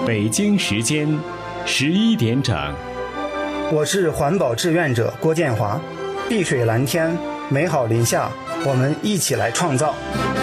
北京时间11点整。 我是环保志愿者郭建华。碧水蓝天，美好林下，我们一起来创造。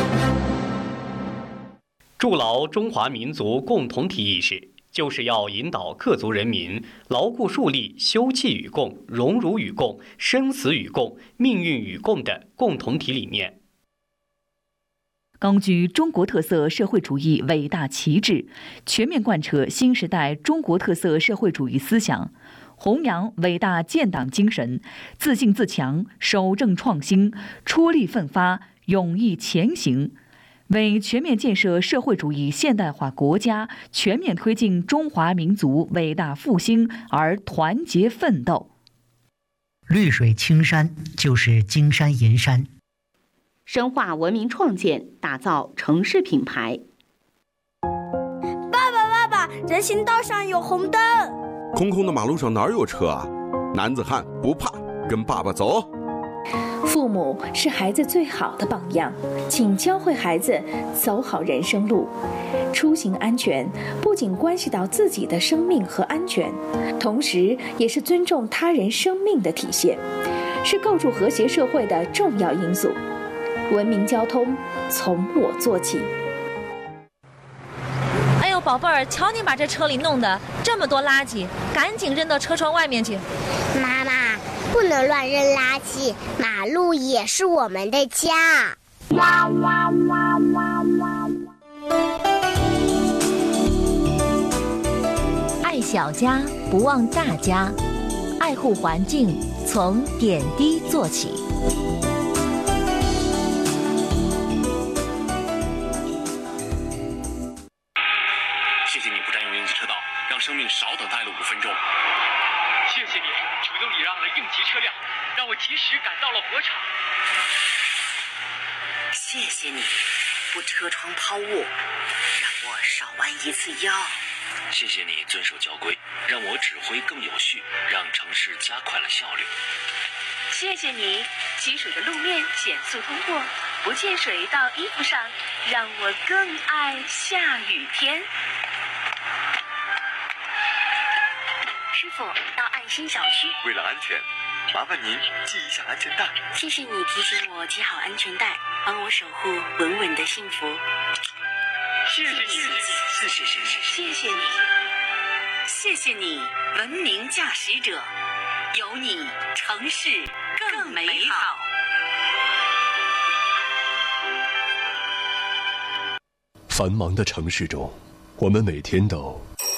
筑牢中华民族共同体意识，就是要引导各族人民牢固树立休戚与共、荣辱与共、生死与共、命运与共的共同体理念。 高举中国特色社会主义伟大旗帜，全面贯彻新时代中国特色社会主义思想，弘扬伟大建党精神，自信自强，守正创新，出力奋发，勇毅前行，为全面建设社会主义现代化国家、全面推进中华民族伟大复兴而团结奋斗。 绿水青山就是金山银山， 深化文明创建，打造城市品牌。 爸爸，人行道上有红灯。 空空的马路上哪有车啊？男子汉不怕，跟爸爸走。 父母是孩子最好的榜样，请教会孩子走好人生路。出行安全不仅关系到自己的生命和安全，同时也是尊重他人生命的体现，是构筑和谐社会的重要因素。文明交通从我做起。 哎呦，宝贝儿，瞧你把这车里弄的这么多垃圾，赶紧扔到车窗外面去。 妈妈，不能乱扔垃圾，马路也是我们的家。 爱小家，不忘大家，爱护环境，从点滴做起。 谢谢你不占用应急车道，让生命少等待了5分钟。 谢谢你主动礼让了应急车辆，让我及时赶到了火场。 谢谢你不车窗抛物，让我少弯一次腰。 谢谢你遵守交规，让我指挥更有序，让城市加快了效率。 谢谢你积水的路面减速通过，不溅水到衣服上，让我更爱下雨天。 师傅，到爱心小区。 为了安全，麻烦您系一下安全带。 谢谢你提醒我系好安全带，帮我守护稳稳的幸福。 谢谢你， 谢谢你，谢谢你，文明驾驶者，有你，城市更美好。 繁忙的城市中，我们每天都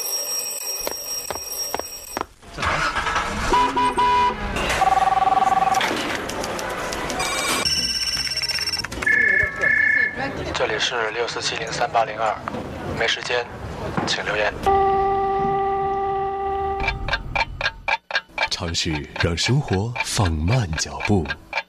这里是64703802，没时间，请留言。 尝试让生活放慢脚步，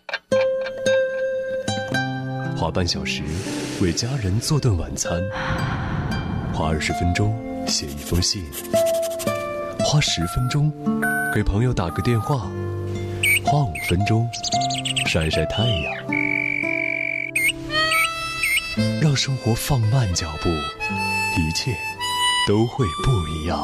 花半小时为家人做顿晚餐，花20分钟写一封信，花10分钟给朋友打个电话，花5分钟晒晒太阳。让生活放慢脚步，一切都会不一样。